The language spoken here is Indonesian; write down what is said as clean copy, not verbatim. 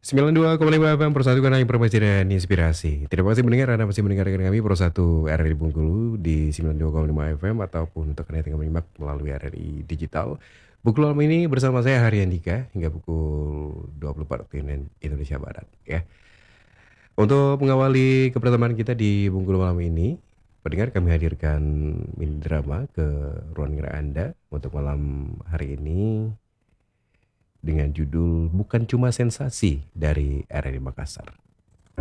92,5 FM Persatukan Informasi dan Inspirasi. Terima kasih mendengar, Anda masih mendengarkan kami Pro 1 RRI Bengkulu di 92,5 FM ataupun untuk Anda yang menyimak melalui RRI Digital. Bengkulu malam ini bersama saya Hari Andika hingga pukul 24 waktu Indonesia Barat ya. Untuk mengawali kebersamaan kita di Bengkulu malam ini, pendengar kami hadirkan mini drama ke ruang dengar Anda untuk malam hari ini dengan judul Bukan Cuma Sensasi dari RRI Makassar.